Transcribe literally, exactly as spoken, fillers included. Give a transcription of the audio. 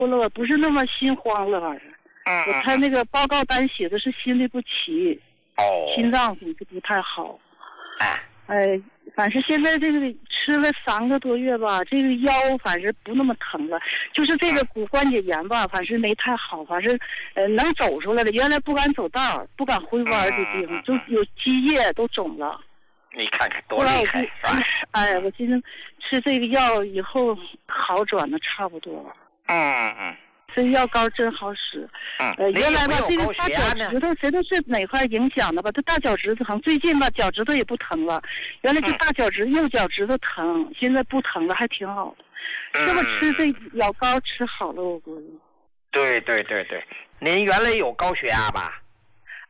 了，不是那么心慌了，反正。 嗯嗯。 他那个报告单写的是心律不齐。 哦。 心脏不不太好。 哎。 哎，反正现在这个吃了三个多月吧，这个腰反正不那么疼了，就是这个骨关节炎吧，反正没太好，反正呃能走出来了。原来不敢走道，不敢回弯的地方，就有积液都肿了。 你看看多厉害，是吧？ 哎，我今天吃这个药以后好转的差不多了。 嗯嗯。 这药膏真好使。 嗯。 呃，原来吧，这个大脚呢趾头谁都是哪块影响的吧？这大脚趾头疼，最近吧脚趾头也不疼了。原来就大脚趾、嗯、右脚趾头疼，现在不疼了，还挺好的。 嗯、 这么吃这药膏吃好了，我估计。 对对对对，您原来有高血压吧？